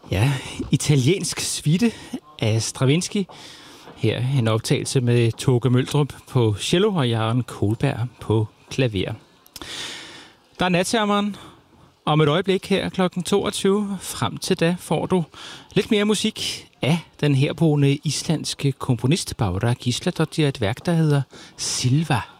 Ja, italiensk suite af Stravinsky. Her en optagelse med Toke Møldrup på cello og Jørgen Kohlberg på klaver. Der er natjammeren om et øjeblik her kl. 22. Frem til da får du lidt mere musik af den herboende islandske komponist Bára Gísladóttir, et værk, der hedder Silva.